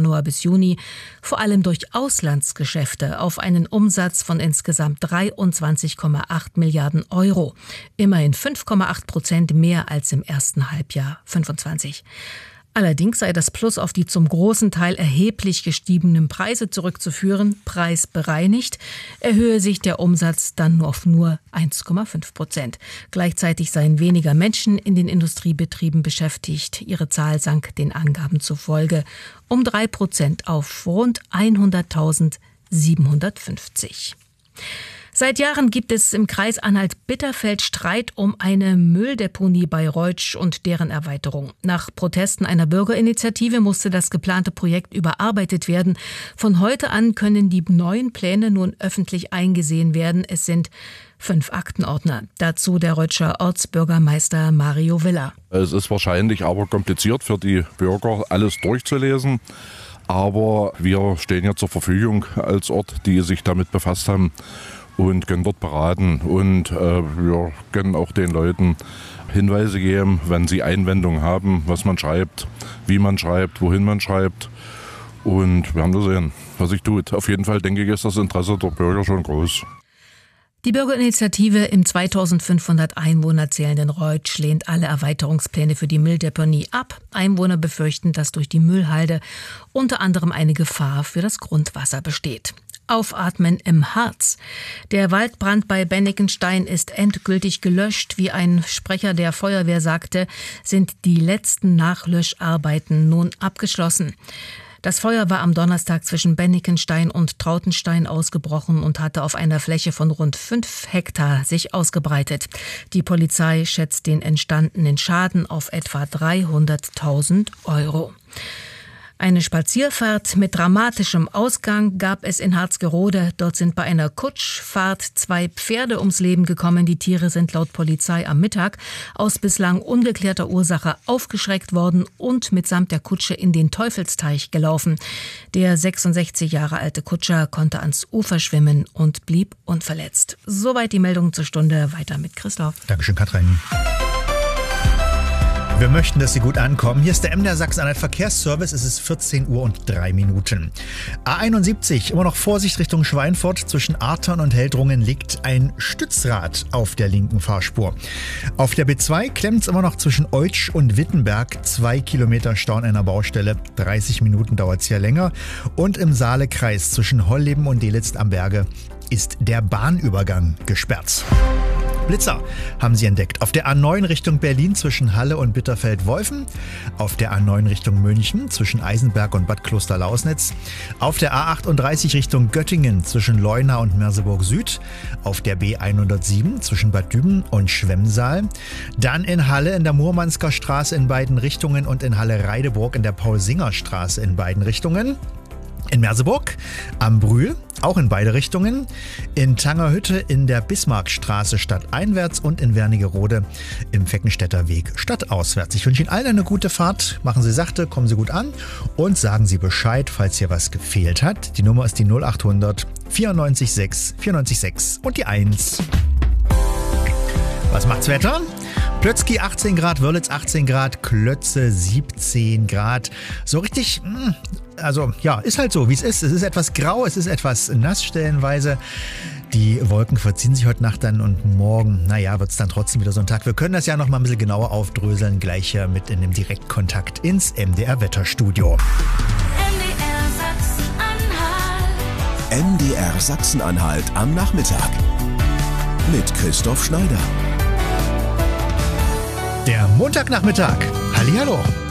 Januar bis Juni vor allem durch Auslandsgeschäfte auf einen Umsatz von insgesamt 23,8 Milliarden Euro. Immerhin 5,8% mehr als im ersten Halbjahr 25. Allerdings sei das Plus auf die zum großen Teil erheblich gestiegenen Preise zurückzuführen, preisbereinigt, erhöhe sich der Umsatz dann auf nur 1,5%. Gleichzeitig seien weniger Menschen in den Industriebetrieben beschäftigt. Ihre Zahl sank den Angaben zufolge um 3% auf rund 100.750. Seit Jahren gibt es im Kreis Anhalt-Bitterfeld Streit um eine Mülldeponie bei Reutsch und deren Erweiterung. Nach Protesten einer Bürgerinitiative musste das geplante Projekt überarbeitet werden. Von heute an können die neuen Pläne nun öffentlich eingesehen werden. Es sind 5 Aktenordner. Dazu der Reutscher Ortsbürgermeister Mario Villa. Es ist wahrscheinlich aber kompliziert für die Bürger, alles durchzulesen. Aber wir stehen ja zur Verfügung als Ort, die sich damit befasst haben, und können dort beraten. Und wir können auch den Leuten Hinweise geben, wenn sie Einwendungen haben, was man schreibt, wie man schreibt, wohin man schreibt. Und wir haben das sehen, was sich tut. Auf jeden Fall, denke ich, ist das Interesse der Bürger schon groß. Die Bürgerinitiative im 2500 Einwohner zählenden Reutsch lehnt alle Erweiterungspläne für die Mülldeponie ab. Einwohner befürchten, dass durch die Müllhalde unter anderem eine Gefahr für das Grundwasser besteht. Aufatmen im Harz. Der Waldbrand bei Bennikenstein ist endgültig gelöscht. Wie ein Sprecher der Feuerwehr sagte, sind die letzten Nachlöscharbeiten nun abgeschlossen. Das Feuer war am Donnerstag zwischen Bennikenstein und Trautenstein ausgebrochen und hatte auf einer Fläche von rund 5 Hektar sich ausgebreitet. Die Polizei schätzt den entstandenen Schaden auf etwa 300.000 Euro. Eine Spazierfahrt mit dramatischem Ausgang gab es in Harzgerode. Dort sind bei einer Kutschfahrt 2 Pferde ums Leben gekommen. Die Tiere sind laut Polizei am Mittag aus bislang ungeklärter Ursache aufgeschreckt worden und mitsamt der Kutsche in den Teufelsteich gelaufen. Der 66 Jahre alte Kutscher konnte ans Ufer schwimmen und blieb unverletzt. Soweit die Meldung zur Stunde. Weiter mit Christoph. Dankeschön, Katrin. Wir möchten, dass Sie gut ankommen. Hier ist der MDR Sachsen-Anhalt Verkehrsservice. Es ist 14 Uhr und 3 Minuten. A71, immer noch Vorsicht Richtung Schweinfurt. Zwischen Artern und Heldrungen liegt ein Stützrad auf der linken Fahrspur. Auf der B2 klemmt es immer noch zwischen Eutsch und Wittenberg. 2 Kilometer Stau an einer Baustelle. 30 Minuten dauert es hier länger. Und im Saalekreis zwischen Holleben und Delitzsch am Berge ist der Bahnübergang gesperrt. Blitzer haben sie entdeckt. Auf der A9 Richtung Berlin zwischen Halle und Bitterfeld-Wolfen. Auf der A9 Richtung München zwischen Eisenberg und Bad Klosterlausnitz. Auf der A38 Richtung Göttingen zwischen Leuna und Merseburg Süd. Auf der B107 zwischen Bad Düben und Schwemmsaal. Dann in Halle in der Murmansker Straße in beiden Richtungen und in Halle-Reideburg in der Paul-Singer-Straße in beiden Richtungen. In Merseburg am Brühl, auch in beide Richtungen. In Tangerhütte in der Bismarckstraße stadteinwärts und in Wernigerode im Feckenstädter Weg stadtauswärts. Ich wünsche Ihnen allen eine gute Fahrt. Machen Sie sachte, kommen Sie gut an und sagen Sie Bescheid, falls hier was gefehlt hat. Die Nummer ist die 0800 94 6 94 6 und die 1. Was macht's Wetter? Plötzky 18 Grad, Wörlitz 18 Grad, Klötze 17 Grad. So richtig, also ja, ist halt so, wie es ist. Es ist etwas grau, es ist etwas nass stellenweise. Die Wolken verziehen sich heute Nacht dann und morgen, wird es dann trotzdem wieder so ein Tag. Wir können das ja noch mal ein bisschen genauer aufdröseln, gleich hier mit in dem Direktkontakt ins MDR-Wetterstudio. MDR Sachsen-Anhalt am Nachmittag mit Christoph Schneider. Der Montagnachmittag. Hallihallo.